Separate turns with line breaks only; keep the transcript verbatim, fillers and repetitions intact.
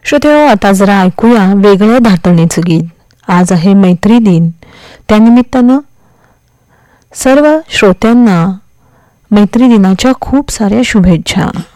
श्रोतेहो, आता जरा ऐकूया वेगळ्या धाटणीचं गीत. आज आहे मैत्री दिन. त्यानिमित्तानं सर्व श्रोत्यांना मैत्री दिनाच्या खूप साऱ्या शुभेच्छा.